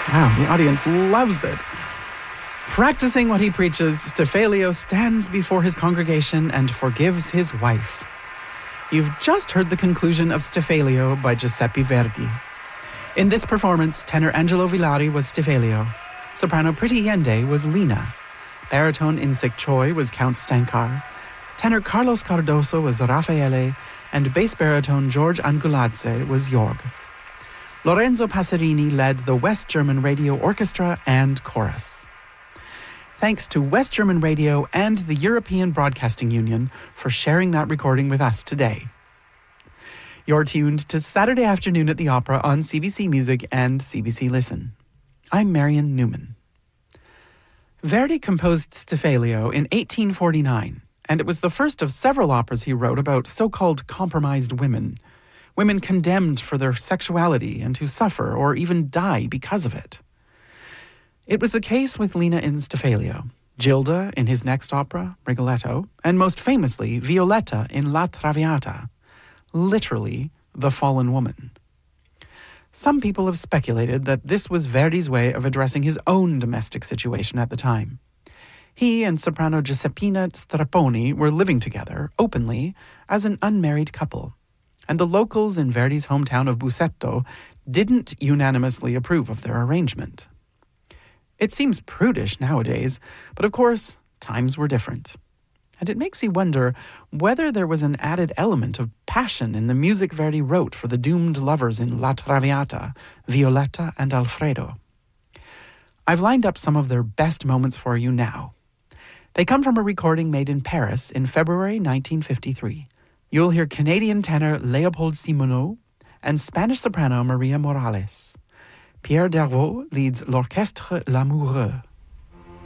Wow, the audience loves it. Practicing what he preaches, Stephelio stands before his congregation and forgives his wife. You've just heard the conclusion of Stephelio by Giuseppe Verdi. In this performance, tenor Angelo Villari was Stephelio, soprano Priti Yende was Lina, baritone Insik Choi was Count Stankar, tenor Carlos Cardoso was Raffaele, and bass baritone George Anguladze was Jorg. Lorenzo Passerini led the West German Radio Orchestra and Chorus. Thanks to West German Radio and the European Broadcasting Union for sharing that recording with us today. You're tuned to Saturday Afternoon at the Opera on CBC Music and CBC Listen. I'm Marion Newman. Verdi composed Stephelio in 1849, and it was the first of several operas he wrote about so-called compromised women condemned for their sexuality and who suffer or even die because of it. It was the case with Lina in Stephelio, Gilda in his next opera, Rigoletto, and most famously, Violetta in La Traviata, literally the fallen woman. Some people have speculated that this was Verdi's way of addressing his own domestic situation at the time. He and soprano Giuseppina Strapponi were living together, openly, as an unmarried couple, and the locals in Verdi's hometown of Busseto didn't unanimously approve of their arrangement. It seems prudish nowadays, but of course, times were different. And it makes you wonder whether there was an added element of passion in the music Verdi wrote for the doomed lovers in La Traviata, Violetta and Alfredo. I've lined up some of their best moments for you now. They come from a recording made in Paris in February 1953. You'll hear Canadian tenor Leopold Simoneau and Spanish soprano Maria Morales. Pierre Dervaux leads l'Orchestre Lamoureux.